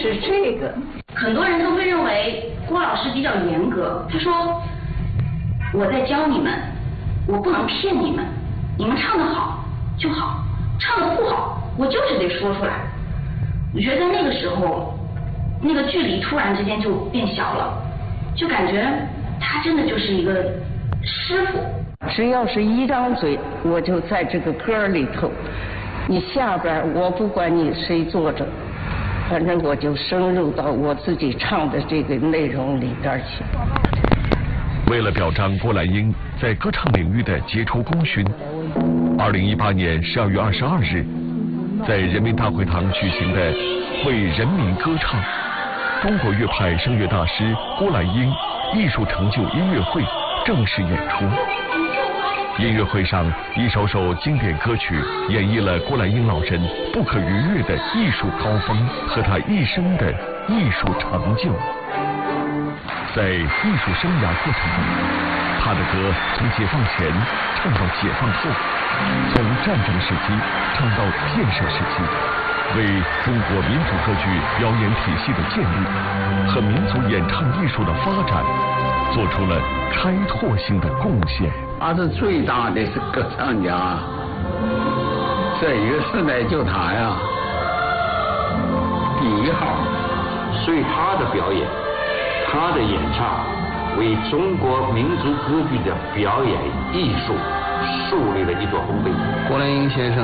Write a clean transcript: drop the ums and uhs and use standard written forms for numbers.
是这个。 很多人都会认为郭老师比较严格，他说我在教你们，我不能骗你们，你们唱得好就好，唱得不好我就是得说出来。我觉得在那个时候，那个距离突然之间就变小了，就感觉他真的就是一个师傅。 只要是一张嘴，我就在这个歌里头。你下边我不管你谁坐着，反正我就深入到我自己唱的这个内容里边去。 为了表彰郭兰英在歌唱领域的杰出功勋，2018年12月22日，在人民大会堂举行的为人民歌唱中国乐派声乐大师郭兰英艺术成就音乐会正式演出。音乐会上，一首首经典歌曲演绎了郭兰英老人不可逾越的艺术高峰和他一生的艺术成就。在艺术生涯过程中，他的歌从解放前唱到解放后，从战争时期唱到建设时期，为中国民族歌剧表演体系的建立和民族演唱艺术的发展做出了开拓性的贡献。 他是最大的歌唱家，这一个时代就他呀，第一号。 所以他的表演，他的演唱，为中国民族歌剧的表演艺术树立了一座丰碑。 郭兰英先生